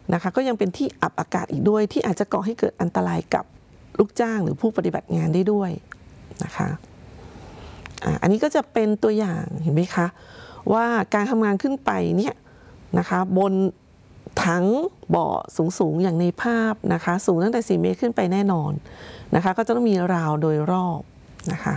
นะคะก็ยังเป็นที่อับอากาศอีกด้วยที่อาจจะก่อให้เกิดอันตรายกับลูกจ้างหรือผู้ปฏิบัติงานได้ด้วยนะคะอันนี้ก็จะเป็นตัวอย่างเห็นไหมคะว่าการทำงานขึ้นไปเนี่ยนะคะบนถังบ่อสูงๆอย่างในภาพนะคะสูงตั้งแต่4 เมตรขึ้นไปแน่นอนนะคะก็จะต้องมีราวโดยรอบนะคะ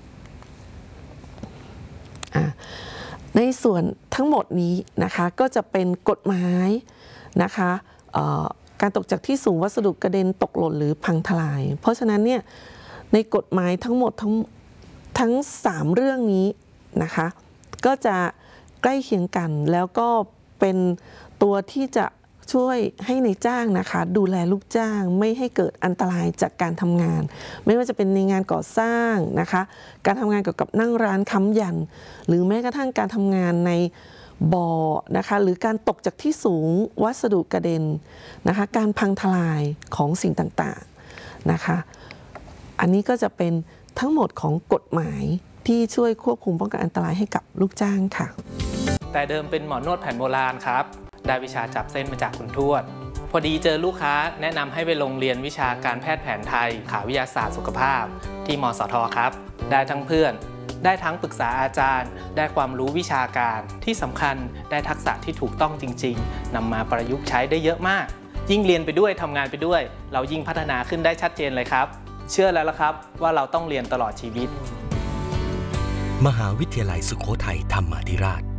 ในส่วนทั้งหมดนี้นะคะก็จะเป็นกฎหมายนะคะการตกจากที่สูงวัสดุกระเด็นตกหล่นหรือพังทลายเพราะฉะนั้นเนี่ยในกฎหมายทั้งหมดทั้ง3เรื่องนี้นะคะก็จะใกล้เคียงกันแล้วก็เป็นตัวที่จะช่วยให้ในจ้างนะคะดูแลลูกจ้างไม่ให้เกิดอันตรายจากการทำงานไม่ว่าจะเป็นในงานก่อสร้างนะคะการทำงานเกี่ยวกับนั่งร้านค้ำยันหรือแม้กระทั่งการทำงานในบ่อนะคะหรือการตกจากที่สูงวัสดุกระเด็นนะคะการพังทลายของสิ่งต่างๆนะคะอันนี้ก็จะเป็นทั้งหมดของกฎหมายที่ช่วยควบคุมป้องกันอันตรายให้กับลูกจ้างค่ะแต่เดิมเป็นหมอนวดแผนโบราณครับได้วิชาจับเส้นมาจากคุณทวดพอดีเจอลูกค้าแนะนำให้ไปลงเรียนวิชาการแพทย์แผนไทยขาวิทยาศาสตร์สุขภาพที่มสท.ครับได้ทั้งเพื่อนได้ทั้งปรึกษาอาจารย์ได้ความรู้วิชาการที่สำคัญได้ทักษะที่ถูกต้องจริงๆนำมาประยุกต์ใช้ได้เยอะมากยิ่งเรียนไปด้วยทำงานไปด้วยเรายิ่งพัฒนาขึ้นได้ชัดเจนเลยครับเชื่อแล้วล่ะครับว่าเราต้องเรียนตลอดชีวิตมหาวิทยาลัยสุโขทัยธรรมาธิราช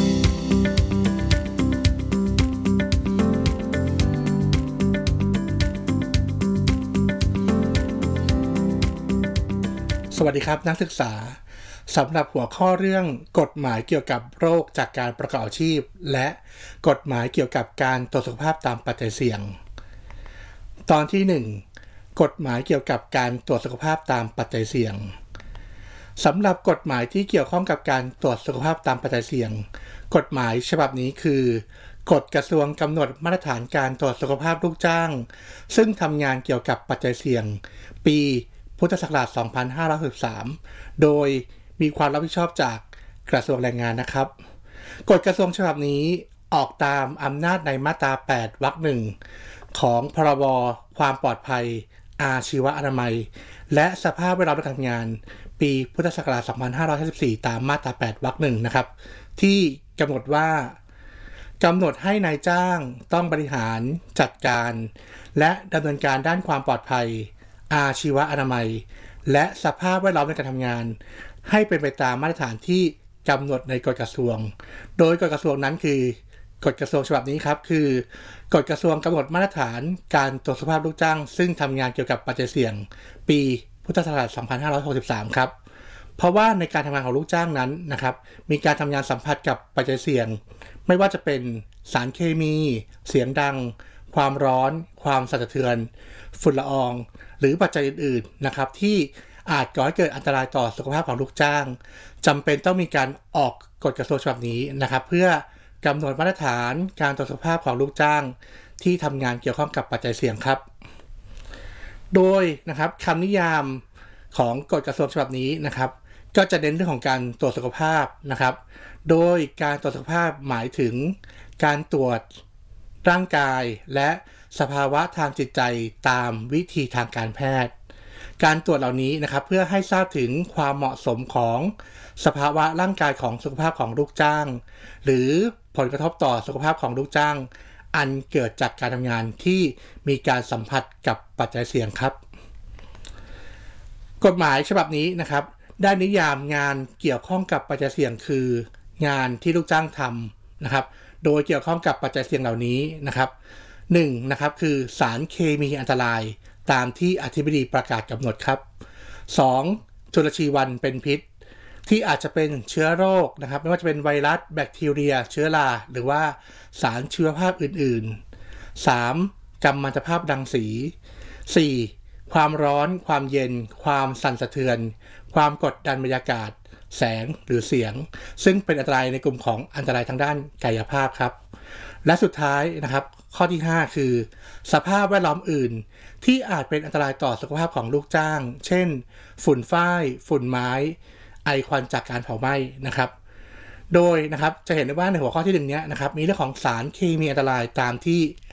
สวัสดีครับนักศึกษาสำหรับหัวข้อเรื่องกฎหมายเกี่ยวกับโรคจากการประกอบอาชีพและกฎหมายเกี่ยวกับการตรวจสุขภาพตามปัจจัยเสี่ยงตอนที่1กฎหมายเกี่ยวกับการตรวจสุขภาพตามปัจจัยเสี่ยงสำหรับกฎหมายที่เกี่ยวข้องกับการตรวจสุขภาพตามปัจจัยเสี่ยงกฎหมายฉบับนี้คือกฎกระทรวงกำหนดมาตรฐานการตรวจสุขภาพลูกจ้างซึ่งทำงานเกี่ยวกับปัจจัยเสี่ยงปีพุทธศักราช 2563 โดยมีความรับผิดชอบจากกระทรวงแรงงานนะครับกฎกระทรวงฉบับนี้ออกตามอำนาจในมาตรา 8 วรรค 1 ของพรบความปลอดภัยอาชีวอนามัยและสภาพแวดล้อมการทำงานปีพุทธศักราช 2554 ตามมาตรา 8 วรรค 1 นะครับที่กำหนดว่ากำหนดให้นายจ้างต้องบริหารจัดการและดำเนินการด้านความปลอดภัยอาชีวอนามัยและสภาพแวดล้อมในการทำงานให้เป็นไปตามมาตรฐานที่กำหนดในกฎกระทรวงโดยกฎกระทรวงนั้นคือกฎกระทรวงฉบับนี้ครับคือกฎกระทรวงกำหนดมาตรฐานการตรวจสุขภาพลูกจ้างซึ่งทำงานเกี่ยวกับปัจจัยเสี่ยงปีพุทธศักราช 2563 ครับเพราะว่าในการทำงานของลูกจ้างนั้นนะครับมีการทำงานสัมผัสกับปัจจัยเสี่ยงไม่ว่าจะเป็นสารเคมีเสียงดังความร้อนความสั่นสะเทือนฝุ่นละอองหรือปัจจัยอื่นๆนะครับที่อาจก่อให้เกิดอันตรายต่อสุขภาพของลูกจ้างจำเป็นต้องมีการออกกฎกระทรวงฉบับนี้นะครับเพื่อกำหนดมาตรฐานการตรวจสุขภาพของลูกจ้างที่ทำงานเกี่ยวข้องกับปัจจัยเสี่ยงครับโดยนะครับคำนิยามของกฎกระทรวงฉบับนี้นะครับก็จะเน้นเรื่องของการตรวจสุขภาพนะครับโดยการตรวจสุขภาพหมายถึงการตรวจร่างกายและสภาวะทางจิตใจตามวิธีทางการแพทย์การตรวจเหล่านี้นะครับเพื่อให้ทราบถึงความเหมาะสมของสภาวะร่างกายของสุขภาพของลูกจ้างหรือผลกระทบต่อสุขภาพของลูกจ้างอันเกิดจากการทำงานที่มีการสัมผัสกับปัจจัยเสี่ยงครับกฎหมายฉบับนี้นะครับได้นิยามงานเกี่ยวข้องกับปัจจัยเสี่ยงคืองานที่ลูกจ้างทำนะครับโดยเกี่ยวข้องกับปัจจัยเสี่ยงเหล่านี้นะครับ1นะครับคือสารเคมีอันตรายตามที่อธิบดีประกาศกำหนดครับ2จุลชีวันเป็นพิษที่อาจจะเป็นเชื้อโรคนะครับไม่ว่าจะเป็นไวรัสแบคทีเรียเชื้อราหรือว่าสารชีวภาพอื่นๆ3กัมมันตภาพรังสี4ความร้อนความเย็นความสั่นสะเทือนความกดดันบรรยากาศแสงหรือเสียงซึ่งเป็นอันตรายในกลุ่มของอันตรายทางด้านกายภาพครับและสุดท้ายนะครับข้อที่5คือสภาพแวดล้อมอื่นที่อาจเป็นอันตรายต่อสุขภาพของลูกจ้างเช่นฝุ่นฝ้ายฝุ่นไม้ไอควันจากการเผาไหม้นะครับโดยนะครับจะเห็นได้ว่าในหัวข้อที่1เนี้ยนะครับมีเรื่องของสารเคมีอันตรายตามที่